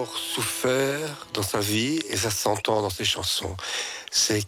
fort souffert dans sa vie et ça s'entend dans ses chansons. C'est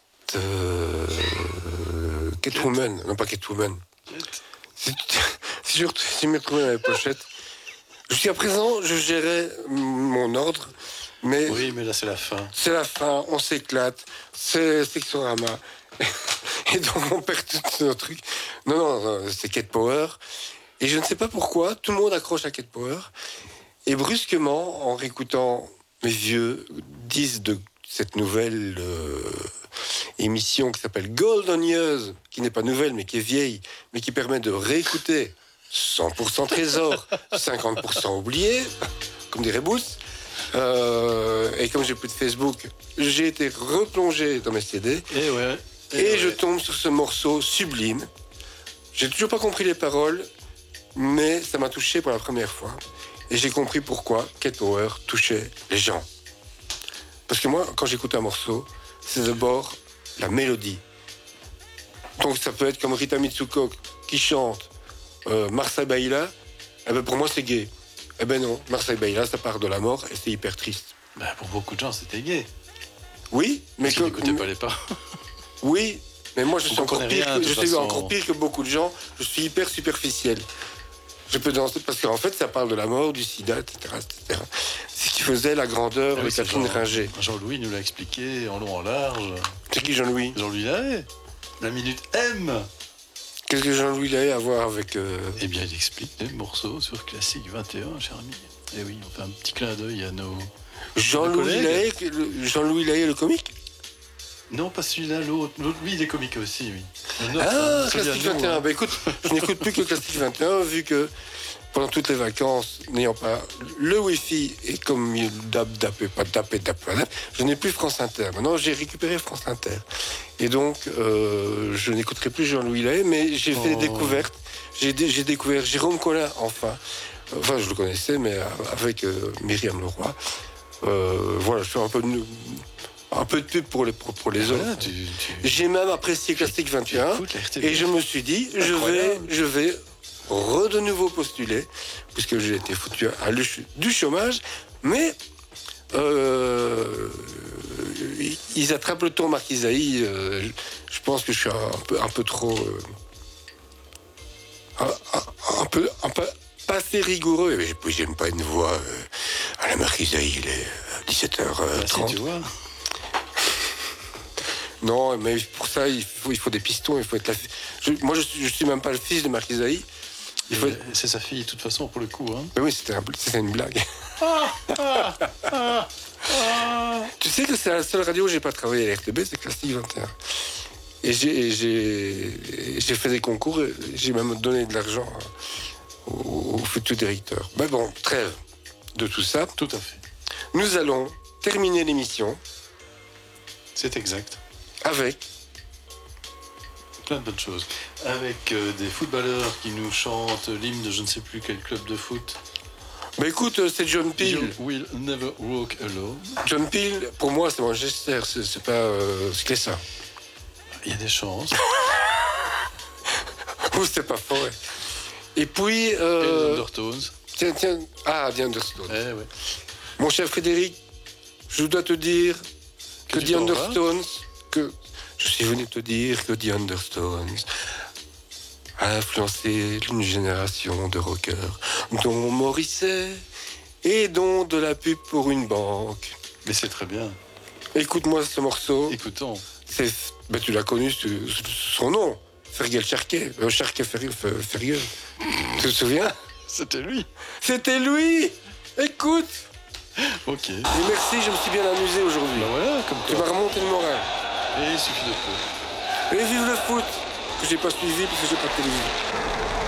Catwoman, non pas Catwoman. Si je me retrouvais dans les pochettes. Jusqu'à présent, je gérais mon ordre, mais... Oui, mais là, c'est la fin. C'est la fin, on s'éclate, c'est Sexorama. Et donc, on perd tout nos trucs. Non, c'est Cat Power. Et je ne sais pas pourquoi, tout le monde accroche à Cat Power. Et brusquement, en réécoutant mes vieux disques de cette nouvelle émission qui s'appelle Golden Years, qui n'est pas nouvelle, mais qui est vieille, mais qui permet de réécouter 100% trésor, 50% oublié, comme dirait Boots. Et comme j'ai plus de Facebook, j'ai été replongé dans mes CD. Et je tombe sur ce morceau sublime. J'ai toujours pas compris les paroles, mais ça m'a touché pour la première fois. Et j'ai compris pourquoi Cat Power touchait les gens. Parce que moi, quand j'écoute un morceau, c'est d'abord la mélodie. Donc ça peut être comme Rita Mitsuko qui chante Marseille Baila. Eh ben pour moi c'est gay. Eh ben non, Marseille Baila, ça part de la mort et c'est hyper triste. Bah pour beaucoup de gens, c'était gay. Oui, mais que n'écoutaient pas les paroles. Oui, mais moi je suis encore pire pire que beaucoup de gens. Je suis hyper superficiel. Je peux danser parce qu'en fait ça parle de la mort, du sida, etc. C'est ce qui faisait la grandeur de Catherine Ringer. Jean-Louis nous l'a expliqué en long en large. C'est qui Jean-Louis? Jean-Louis Lahaye. La minute M. Qu'est-ce que Jean-Louis Lahaye a à voir avec... Eh bien, il explique des morceaux sur Classique 21, cher ami. Eh oui, on fait un petit clin d'œil à nos... Jean-Louis Lahaye, le comique? Non, pas celui-là, l'autre. Lui, il est comique aussi, oui. Classique 21. Bah écoute, je n'écoute plus que Classique 21, vu que pendant toutes les vacances, n'ayant pas le Wi-Fi, et comme je n'ai plus France Inter. Maintenant, j'ai récupéré France Inter. Et donc, je n'écouterai plus Jean-Louis Lahaye, mais j'ai fait des découvertes. J'ai découvert Jérôme Collin, enfin. Enfin, je le connaissais, mais avec Myriam Leroy. Voilà, je fais un peu de pub pour les autres. J'ai même apprécié Classique 21 et je me suis dit, je vais de nouveau postuler, puisque j'ai été foutu à du chômage, mais ils attrapent le ton Marc Isaïe. Je pense que je suis un peu trop... un peu pas assez rigoureux. Et puis j'aime pas une voix à la Marc Isaïe, il est 17h30. Si tu vois. Non, mais pour ça, il faut des pistons, il faut être moi, je suis même pas le fils de Marc Isaïe. C'est sa fille, de toute façon, pour le coup. Hein. Mais oui, c'était une blague. Tu sais que c'est la seule radio où j'ai pas travaillé à la RTB, c'est Classique 21. Et j'ai fait des concours, et j'ai même donné de l'argent au futur directeur. Mais bon, trêve de tout ça. Tout à fait. Nous allons terminer l'émission. C'est exact. Avec plein de bonnes choses. Avec des footballeurs qui nous chantent l'hymne de je ne sais plus quel club de foot. Mais écoute, c'est John Peel. You will never walk alone. John Peel, pour moi, c'est Manchester, c'est pas c'est ça. Il y a des chances. Ou c'est pas fort. Ouais. Et puis... Et les Undertones. Tiens. Ah, The Undertones. Ouais. Mon cher Frédéric, je dois te dire que The Undertones... Je suis venu te dire que The Undertones a influencé une génération de rockers, dont Morrissey et dont de la pub pour une banque. Mais c'est très bien. Écoute-moi ce morceau. Écoutons. Tu l'as connu, son nom, Fergal Sharkey. Fergal. Tu te souviens? C'était lui. Écoute. Ok. Et merci, je me suis bien amusé aujourd'hui. Ben voilà, comme tu m'as remonté le moral. Et il suffit de peu. Et vive le foot, que j'ai pas suivi parce que j'ai pas de télévision.